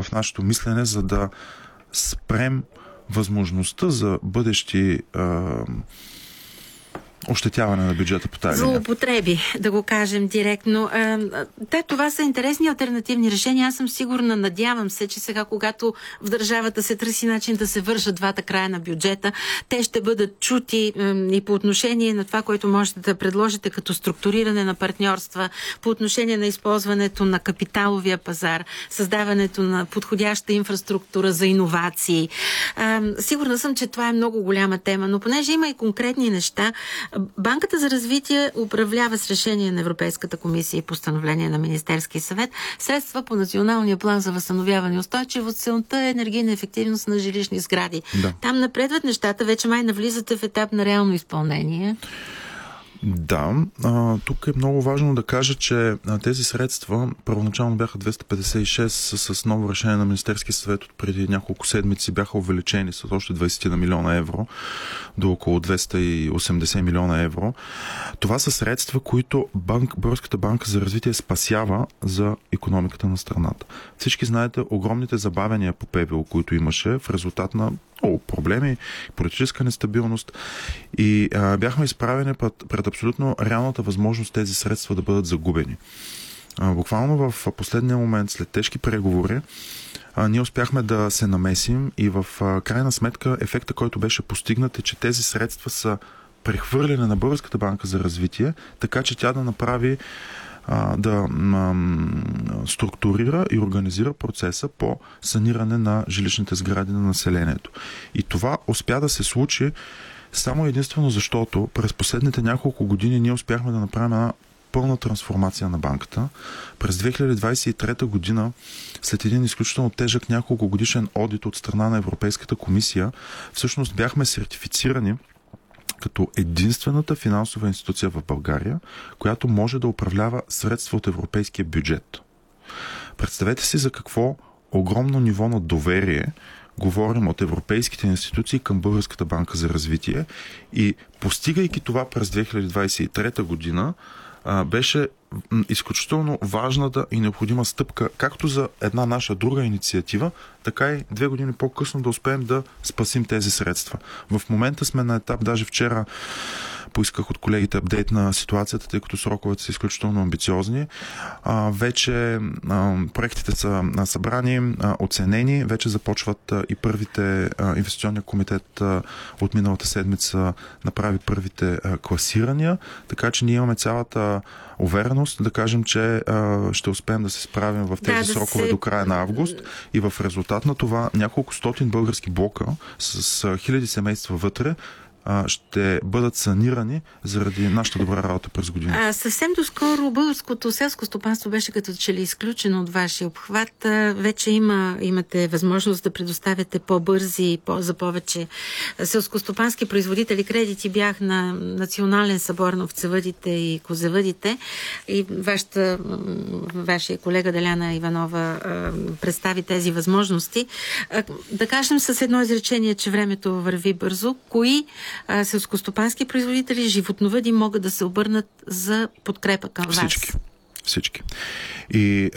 в нашето мислене, за да спрем възможността за бъдещи ощетяване на бюджета по тази линия. Злоупотреби, да го кажем директно. Това са интересни алтернативни решения. Аз съм сигурна, надявам се, че сега, когато в държавата се търси начин да се вържат двата края на бюджета, те ще бъдат чути и по отношение на това, което можете да предложите като структуриране на партньорства, по отношение на използването на капиталовия пазар, създаването на подходяща инфраструктура за иновации. Сигурна съм, че това е много голяма тема, но понеже има и конкретни неща, Банката за развитие управлява с решение на Европейската комисия и постановление на Министерския съвет средства по Националния план за възстановяване и устойчивост. Целта е енергийна ефективност на жилищни сгради. Да. Там напредват нещата, вече май навлизате в етап на реално изпълнение. Да, тук е много важно да кажа, че тези средства първоначално бяха 256, с ново решение на Министерския съвет от преди няколко седмици бяха увеличени с още 20 на милиона евро до около 280 милиона евро. Това са средства, които Българската банка за развитие спасява за икономиката на страната. Всички знаете огромните забавяния по ПВО, които имаше в резултат на проблеми, политическа нестабилност и бяхме изправени пред абсолютно реалната възможност тези средства да бъдат загубени. Буквално в последния момент, след тежки преговори, ние успяхме да се намесим и в крайна сметка ефекта, който беше постигнат, е, че тези средства са прехвърлени на Българската банка за развитие, така че тя да направи да структурира и организира процеса по саниране на жилищните сгради на населението. И това успя да се случи само единствено защото през последните няколко години ние успяхме да направим една пълна трансформация на банката. През 2023 година, след един изключително тежък няколко годишен одит от страна на Европейската комисия, всъщност бяхме сертифицирани като единствената финансова институция в България, която може да управлява средства от европейския бюджет. Представете си за какво огромно ниво на доверие говорим от европейските институции към Българската банка за развитие и постигайки това през 2023 година, беше изключително важната и необходима стъпка както за една наша друга инициатива, така и 2 години по-късно да успеем да спасим тези средства. В момента сме на етап, даже вчера поисках от колегите апдейт на ситуацията, тъй като сроковете са изключително амбициозни. Вече проектите са събрани, оценени, вече започват и първите инвестиционния комитет от миналата седмица направи първите класирания, така че ние имаме цялата увереност да кажем, че ще успеем да се справим в тези срокове до края на август и в резултат на това няколко стотин български блока с хиляди семейства вътре ще бъдат санирани заради нашата добра работа през година. Съвсем доскоро българското селско стопанство беше като че ли изключено от вашия обхват. Вече имате възможност да предоставяте по-бързи за повече селскостопански производители кредити. Бях на Национален събор на овцевъдите и козевъдите и вашия колега Деляна Иванова представи тези възможности. Да кажем с едно изречение, че времето върви бързо. Кои селскостопански производители, животновъди могат да се обърнат за подкрепа към вас? Всички. И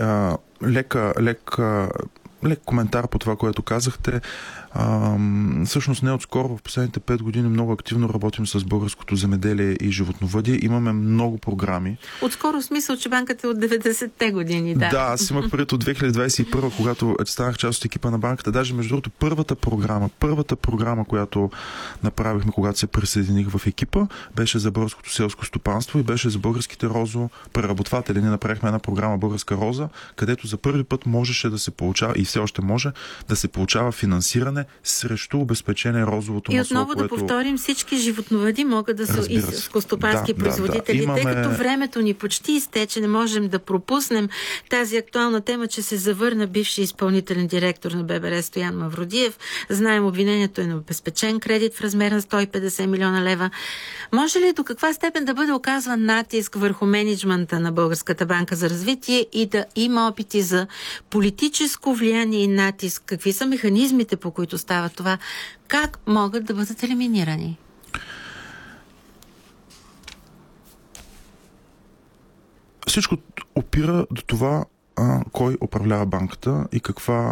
лек коментар по това, което казахте. Всъщност не отскоро, в последните 5 години много активно работим с българското земеделие и животновъдие. Имаме много програми. Отскоро в смисъл, че банката е от 90-те години, да. Да, аз имах пред от 2021, когато станах част от екипа на банката. Даже между другото първата програма, която направихме, когато се присъединих в екипа, беше за българското селско стопанство и беше за българските розопреработватели. Ние направихме една програма Българска роза, където за първи път можеше да се получава и все още може да се получава финансиране срещу обезпечение розовото масло. И отново да повторим, всички животновъди могат да са и селскостопански производители, тъй като времето ни почти изтече, не можем да пропуснем тази актуална тема, че се завърна бивши изпълнителен директор на ББР Стоян Мавродиев. Знаем, обвинението е на обезпечен кредит в размер на 150 милиона лева. Може ли до каква степен да бъде оказван натиск върху мениджмънта на Българската банка за развитие и да има опити за политическо влияние и натиск? Какви са механизмите, по които става това? Как могат да бъдат елиминирани? Всичко опира до това кой управлява банката и каква